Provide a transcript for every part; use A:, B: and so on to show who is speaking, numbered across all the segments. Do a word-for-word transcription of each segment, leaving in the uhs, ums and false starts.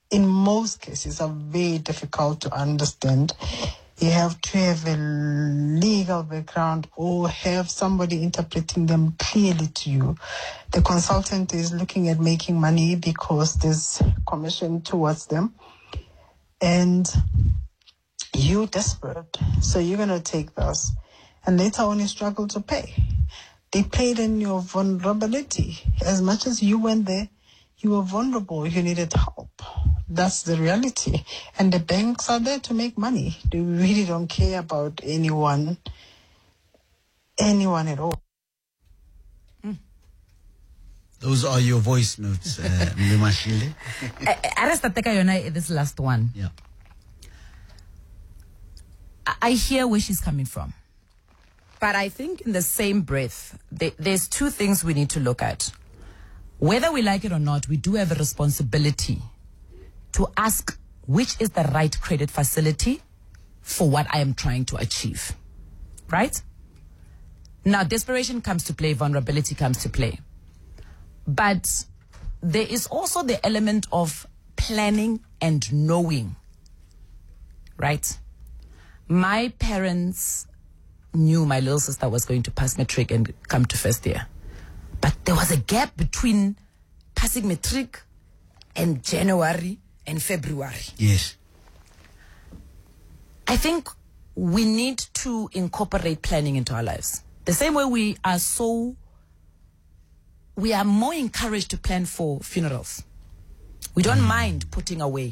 A: in most cases, are very difficult to understand. You have to have a legal background or have somebody interpreting them clearly to you. The consultant is looking at making money because there's commission towards them. And you're desperate, so you're going to take this. And later on, you struggle to pay. They played in your vulnerability. As much as you went there, you were vulnerable. You needed help. That's the reality. And the banks are there to make money. They really don't care about anyone, anyone at all.
B: Mm. Those are your voice notes, uh, Mlimashile.
C: Arastateka this last one.
B: Yeah.
C: I hear where she's coming from. But I think in the same breath, there, there's two things we need to look at. Whether we like it or not, we do have a responsibility to ask which is the right credit facility for what I am trying to achieve. Right? Now, desperation comes to play, vulnerability comes to play. But there is also the element of planning and knowing. Right? My parents knew my little sister was going to pass matric and come to first year. But there was a gap between passing matric and January and February.
B: Yes.
C: I think we need to incorporate planning into our lives. The same way we are so, we are more encouraged to plan for funerals. We don't mm. mind putting away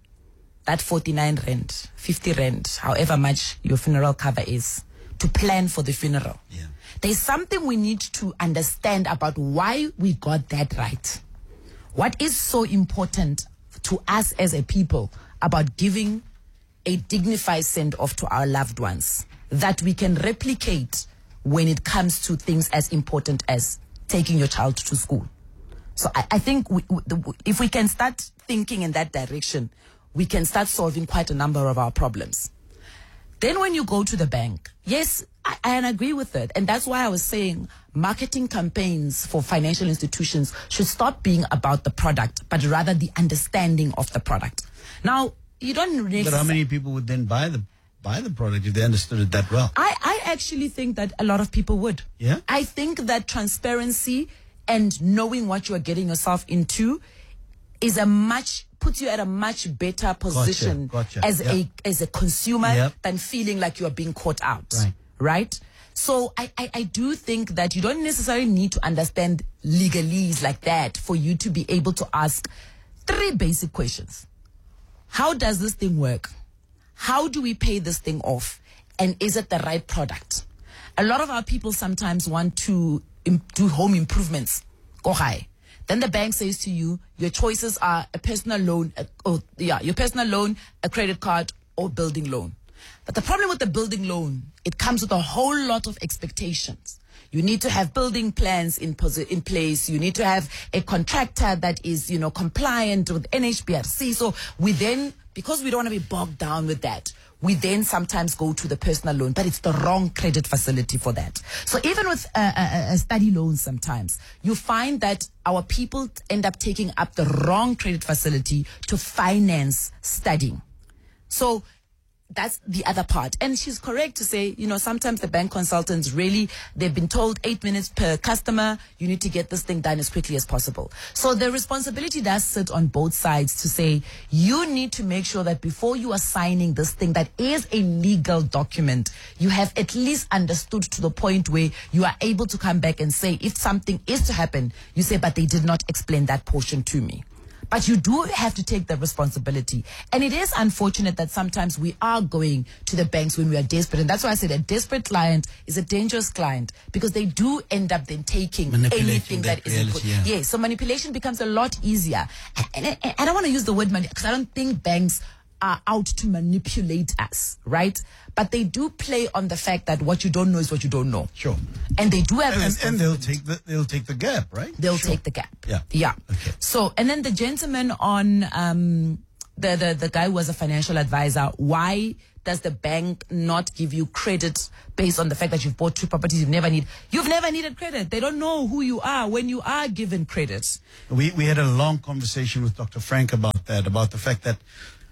C: that forty-nine rand, fifty rand, however much your funeral cover is, to plan for the funeral.
B: Yeah.
C: There's something we need to understand about why we got that right. What is so important to us as a people about giving a dignified send-off to our loved ones that we can replicate when it comes to things as important as taking your child to school. So I, I think we, we, if we can start thinking in that direction, we can start solving quite a number of our problems. Then when you go to the bank, yes, I, I agree with it. And that's why I was saying marketing campaigns for financial institutions should stop being about the product, but rather the understanding of the product. Now, you don't really...
B: But how many people would then buy the buy the product if they understood it that well?
C: I, I actually think that a lot of people would.
B: Yeah?
C: I think that transparency and knowing what you are getting yourself into is a much... puts you at a much better position
B: gotcha, gotcha.
C: as
B: Yep.
C: a as a consumer
B: Yep.
C: than feeling like you are being caught out.
B: Right.
C: Right? So I, I, I do think that you don't necessarily need to understand legalese like that for you to be able to ask three basic questions. How does this thing work? How do we pay this thing off? And is it the right product? A lot of our people sometimes want to im- do home improvements. Go high. Then the bank says to you, your choices are a personal loan, a, oh, yeah, your personal loan, a credit card, or building loan. But the problem with the building loan, it comes with a whole lot of expectations. You need to have building plans in posi- in place. You need to have a contractor that is, you know, compliant with N H B R C. So we then, because we don't want to be bogged down with that, we then sometimes go to the personal loan, but it's the wrong credit facility for that. So even with a, a, a study loan sometimes, you find that our people end up taking up the wrong credit facility to finance studying. So that's the other part. And she's correct to say, you know, sometimes the bank consultants really, they've been told eight minutes per customer, you need to get this thing done as quickly as possible. So the responsibility does sit on both sides to say, you need to make sure that before you are signing this thing that is a legal document, you have at least understood to the point where you are able to come back and say, if something is to happen, you say, but they did not explain that portion to me. But you do have to take the responsibility. And it is unfortunate that sometimes we are going to the banks when we are desperate. And that's why I said a desperate client is a dangerous client, because they do end up then taking anything that, that is input.
B: Yeah.
C: Yes, so manipulation becomes a lot easier. And, and, and I don't want to use the word money because I don't think banks are out to manipulate us, right? But they do play on the fact that what you don't know is what you don't know.
B: Sure.
C: And they do have,
B: and, and they'll take the they'll take the gap, right?
C: They'll
B: sure.
C: take the gap.
B: Yeah.
C: Yeah.
B: Okay.
C: So, and then the gentleman on um, the, the, the guy who was a financial advisor, why does the bank not give you credit based on the fact that you've bought two properties you've never need? You've never needed credit. They don't know who you are when you are given credit.
B: We, we had a long conversation with Doctor Frank about that, about the fact that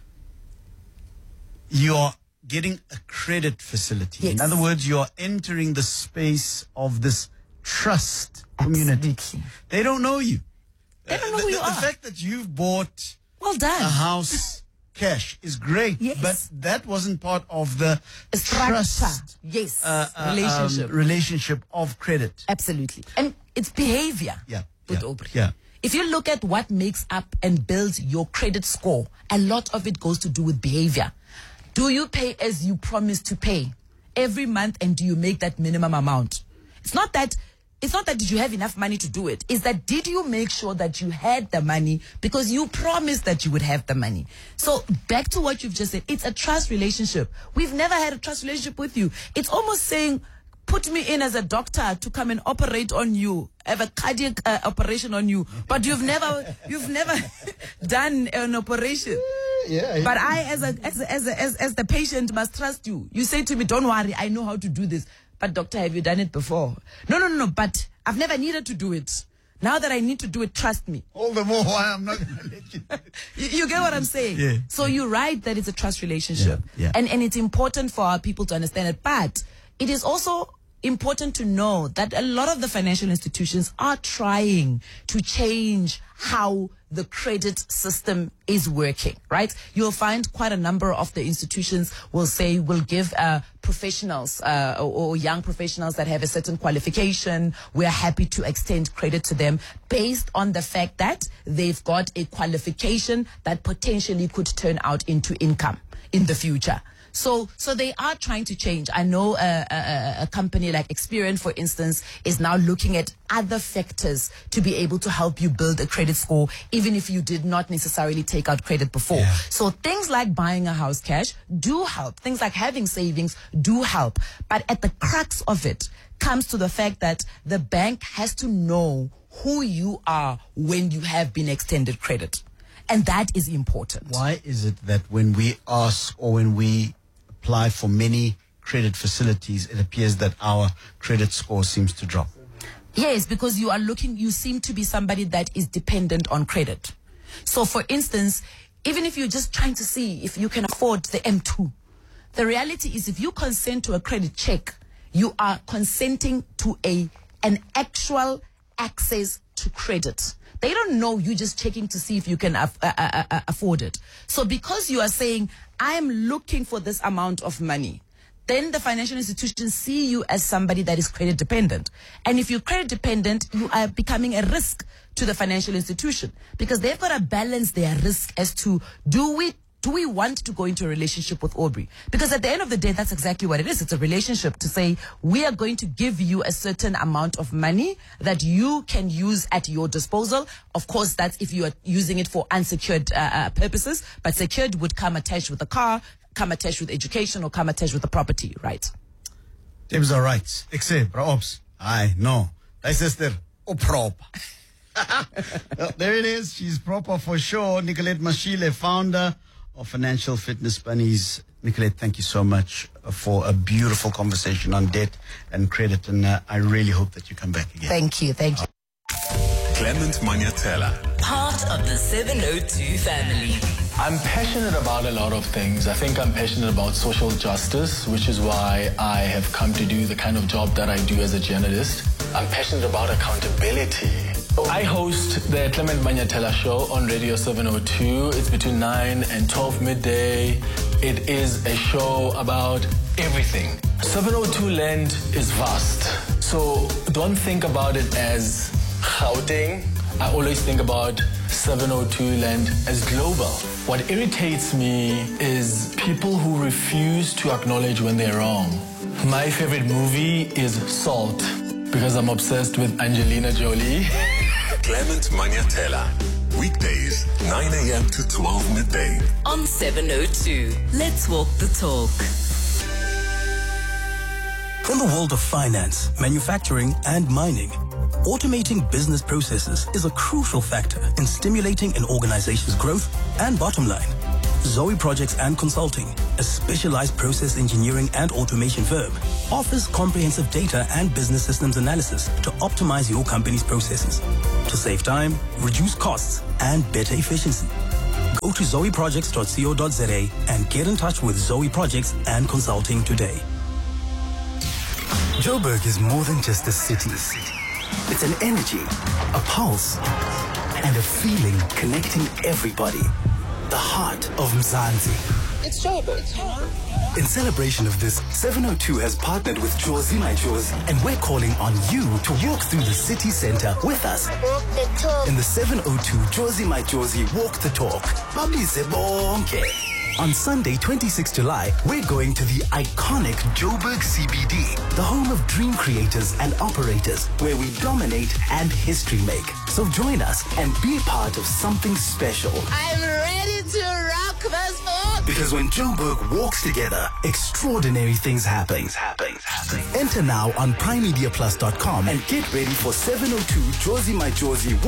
B: you're getting a credit facility.
C: Yes.
B: In other words, you're entering the space of this trust community.
C: Absolutely.
B: They don't know you.
C: They don't know
B: the,
C: who you
B: the,
C: are.
B: The fact that you've bought
C: Well done.
B: a house cash is great,
C: Yes.
B: but that wasn't part of the
C: Structure.
B: trust
C: Yes.
B: uh, uh,
C: Relationship.
B: um, relationship of credit.
C: Absolutely. And it's behavior
B: Yeah,
C: with
B: yeah,
C: Aubrey.
B: yeah.
C: If you look at what makes up and builds your credit score, a lot of it goes to do with behavior. Do you pay as you promise to pay every month, and do you make that minimum amount? It's not that It's not that did you have enough money to do it. It's that did you make sure that you had the money because you promised that you would have the money. So back to what you've just said, it's a trust relationship. We've never had a trust relationship with you. It's almost saying, put me in as a doctor to come and operate on you, have a cardiac uh, operation on you, but you've never, you've never done an operation.
B: Yeah,
C: But I, as a, as a, as a, as as the patient, must trust you. You say to me, "Don't worry, I know how to do this." But doctor, have you done it before? No, no, no, no. But I've never needed to do it. Now that I need to do it, trust me.
B: All the more why I'm not going to let you.
C: You, you get what I'm saying?
B: Yeah.
C: So you're right that it's a trust relationship.
B: Yeah, yeah.
C: And, and it's important for our people to understand it. But it is also important to know that a lot of the financial institutions are trying to change how the credit system is working, right? You'll find quite a number of the institutions will say we'll give uh, professionals uh, or, or young professionals that have a certain qualification, we're happy to extend credit to them based on the fact that they've got a qualification that potentially could turn out into income in the future. So, so they are trying to change. I know a, a, a company like Experian, for instance, is now looking at other factors to be able to help you build a credit score, even if you did not necessarily take out credit before.
B: Yeah.
C: So things like buying a house cash do help. Things like having savings do help. But at the crux of it comes to the fact that the bank has to know who you are when you have been extended credit. And that is important.
B: Why is it that when we ask or when we apply for many credit facilities, it appears that our credit score seems to drop?
C: Yes, because you are looking, you seem to be somebody that is dependent on credit. So for instance, even if you're just trying to see if you can afford the M two, the reality is if you consent to a credit check, you are consenting to a an actual access to credit. They don't know, you just checking to see if you can af- uh, uh, uh, afford it. So because you are saying, I'm looking for this amount of money, then the financial institutions see you as somebody that is credit dependent. And if you're credit dependent, you are becoming a risk to the financial institution because they've got to balance their risk as to, do we Do we want to go into a relationship with Aubrey? Because at the end of the day, that's exactly what it is. It's a relationship to say, we are going to give you a certain amount of money that you can use at your disposal. Of course, that's if you are using it for unsecured uh, uh, purposes, but secured would come attached with a car, come attached with education, or come attached with a property, right?
B: James are right. Except, ops. I know. My sister, oh, proper. Well, there it is. She's proper for sure. Nicolette Mashile, founder of Financial Fitness Bunnies. Nicolette, thank you so much for a beautiful conversation on debt and credit, and uh, I really hope that you come back again.
C: Thank you, thank you.
D: Clement Manyatela.
E: Part of the seven oh two family.
F: I'm passionate about a lot of things. I think I'm passionate about social justice, which is why I have come to do the kind of job that I do as a journalist. I'm passionate about accountability. I host the Clement Manyatela Show on Radio seven oh two. It's between nine and twelve midday. It is a show about everything. seven oh two land is vast. So don't think about it as Gauteng. I always think about seven oh two land as global. What irritates me is people who refuse to acknowledge when they're wrong. My favorite movie is Salt because I'm obsessed with Angelina Jolie.
D: Clement Manyatela. Weekdays, nine a.m. to twelve midday.
E: On seven oh two. Let's walk the talk.
G: From the world of finance, manufacturing, and mining, automating business processes is a crucial factor in stimulating an organization's growth and bottom line. Zoe Projects and Consulting, a specialized process engineering and automation firm, offers comprehensive data and business systems analysis to optimize your company's processes to save time, reduce costs, and better efficiency. Go to zoe projects dot co dot za and get in touch with Zoe Projects and Consulting today.
H: Joburg is more than just a city. It's an energy, a pulse, and a feeling connecting everybody. The heart of Mzansi.
E: It's Joburg.
H: In celebration of this, seven oh two has partnered with Jozi My Jozi, and we're calling on you to walk through the city center with us.
I: Walk the talk.
H: In the seven oh two Jozi My Jozi Walk the Talk. Babize bonke. On Sunday, twenty-sixth of July, we're going to the iconic Joburg C B D, the home of dream creators and operators, where we dominate and history make. So join us and be part of something special.
I: I'm ready to rock this boat.
H: Because when Joburg walks together, extraordinary things happen. happen, happen. Enter now on prime media plus dot com and get ready for seven oh two Jozi My Jozi